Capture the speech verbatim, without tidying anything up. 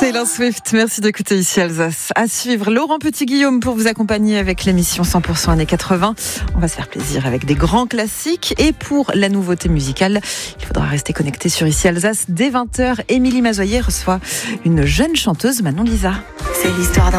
Taylor Swift, merci d'écouter ici Alsace. À suivre, Laurent Petit-Guillaume pour vous accompagner avec l'émission cent pour cent années quatre-vingts. On va se faire plaisir avec des grands classiques. Et pour la nouveauté musicale, il faudra rester connecté sur ici Alsace. Dès vingt heures, Émilie Mazoyer reçoit une jeune chanteuse, Manon Lisa. C'est l'histoire d'un